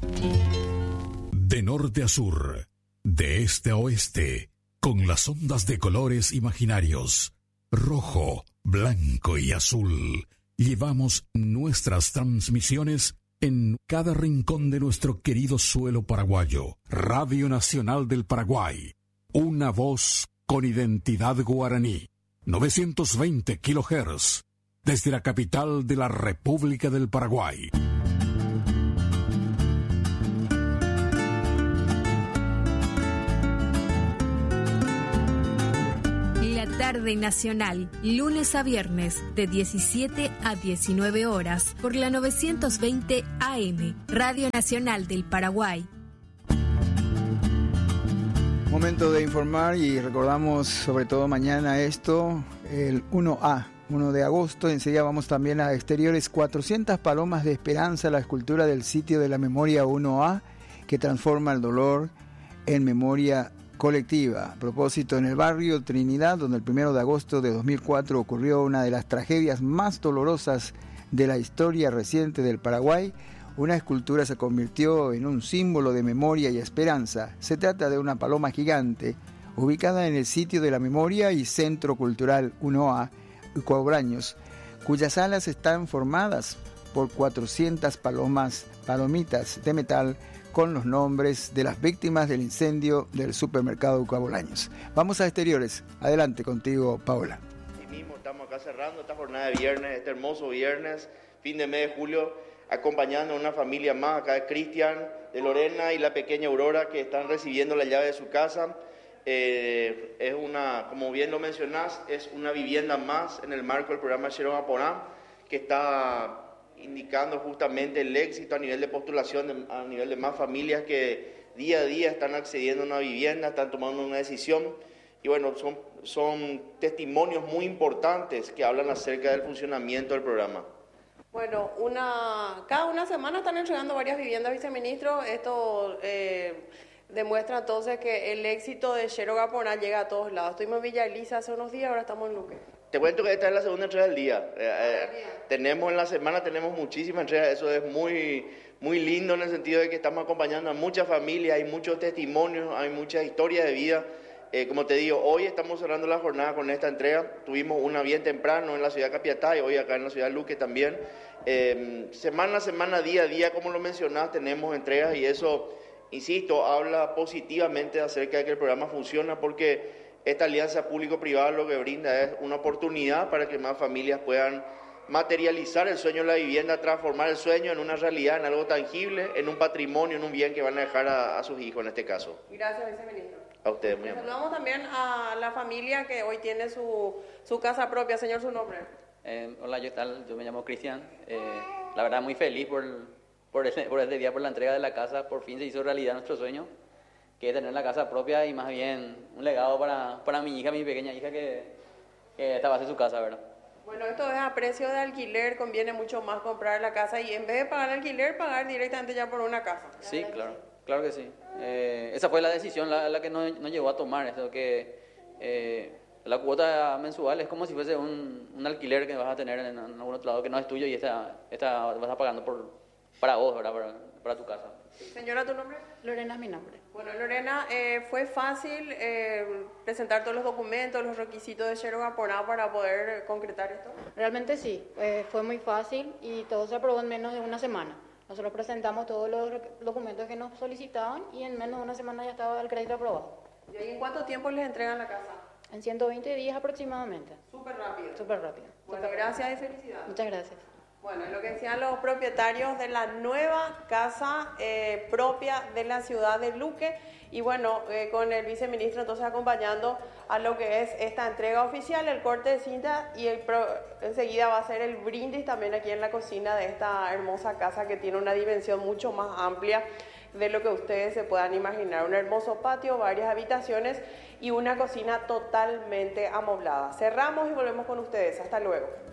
De norte a sur, de este a oeste, con las ondas de colores imaginarios, rojo, blanco y azul, llevamos nuestras transmisiones en cada rincón de nuestro querido suelo paraguayo. Radio Nacional del Paraguay, una voz con identidad guaraní. 920 kHz, desde la capital de la República del Paraguay. Tarde Nacional, lunes a viernes, de 17 a 19 horas, por la 920 AM, Radio Nacional del Paraguay. Momento de informar y recordamos sobre todo mañana esto, el 1A, 1 de agosto. Enseguida vamos también a exteriores. 400 palomas de esperanza, la escultura del sitio de la memoria 1A, que transforma el dolor en memoria colectiva. A propósito, en el barrio Trinidad, donde el 1 de agosto de 2004 ocurrió una de las tragedias más dolorosas de la historia reciente del Paraguay, una escultura se convirtió en un símbolo de memoria y esperanza. Se trata de una paloma gigante, ubicada en el sitio de la memoria y Centro Cultural 1A, Ucuabraños, cuyas alas están formadas por 400 palomitas de metal, con los nombres de las víctimas del incendio del supermercado Ucuabolaños. Vamos a exteriores. Adelante contigo, Paola. Sí mismo, estamos acá cerrando esta jornada de viernes, este hermoso viernes, fin de mes de julio, acompañando a una familia más, acá de Cristian, de Lorena y la pequeña Aurora, que están recibiendo la llave de su casa. Es una, como bien lo mencionás, es una vivienda más en el marco del programa Xero Gaponá, que está indicando justamente el éxito a nivel de postulación, a nivel de más familias que día a día están accediendo a una vivienda, están tomando una decisión. Y bueno, son testimonios muy importantes que hablan acerca del funcionamiento del programa. Bueno, cada una semana están entregando varias viviendas, viceministro. Esto demuestra entonces que el éxito de Xero Gaponá llega a todos lados. Estuvimos en Villa Elisa hace unos días, ahora estamos en Luque. Te cuento que esta es la segunda entrega del día. Tenemos en la semana, tenemos muchísimas entregas. Eso es muy, muy lindo en el sentido de que estamos acompañando a muchas familias, hay muchos testimonios, hay muchas historias de vida. Como te digo, hoy estamos cerrando la jornada con esta entrega. Tuvimos una bien temprano en la ciudad de Capiatá y hoy acá en la ciudad de Luque también. Semana a semana, día a día, como lo mencionás, tenemos entregas y eso, insisto, habla positivamente acerca de que el programa funciona, porque esta alianza público-privada lo que brinda es una oportunidad para que más familias puedan materializar el sueño de la vivienda, transformar el sueño en una realidad, en algo tangible, en un patrimonio, en un bien que van a dejar a sus hijos en este caso. Gracias, viceministro. A ustedes, muy amable. Saludamos también a la familia que hoy tiene su casa propia. Señor, ¿su nombre? Hola, ¿qué tal? Yo me llamo Cristian. La verdad, muy feliz por este día, por la entrega de la casa. Por fin se hizo realidad nuestro sueño, que es tener la casa propia y más bien un legado para mi hija, mi pequeña hija, que esta va a ser su casa, ¿verdad? Bueno, esto es a precio de alquiler, conviene mucho más comprar la casa y en vez de pagar alquiler, pagar directamente ya por una casa. Sí, claro que sí. Esa fue la decisión la que nos llevó a tomar esto, que la cuota mensual es como si fuese un alquiler que vas a tener en algún otro lado que no es tuyo y esta vas a pagando para vos, ¿verdad? Para tu casa. Señora, ¿tu nombre? Lorena es mi nombre. Bueno, Lorena, ¿fue fácil presentar todos los documentos, los requisitos de Xero Gaponá para poder concretar esto? Realmente sí, fue muy fácil y todo se aprobó en menos de una semana. Nosotros presentamos todos los documentos que nos solicitaban y en menos de una semana ya estaba el crédito aprobado. ¿Y ahí en cuánto tiempo les entregan la casa? En 120 días aproximadamente. Súper rápido. Súper rápido. Bueno, gracias y felicidades. Muchas gracias. Bueno, lo que decían los propietarios de la nueva casa propia de la ciudad de Luque y bueno, con el viceministro entonces acompañando a lo que es esta entrega oficial, el corte de cinta y enseguida va a ser el brindis también aquí en la cocina de esta hermosa casa que tiene una dimensión mucho más amplia de lo que ustedes se puedan imaginar. Un hermoso patio, varias habitaciones y una cocina totalmente amoblada. Cerramos y volvemos con ustedes. Hasta luego.